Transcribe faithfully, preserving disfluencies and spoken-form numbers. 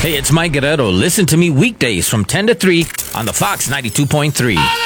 Hey, it's Mike Guerrero. Listen to me weekdays from ten to three on the Fox ninety-two point three.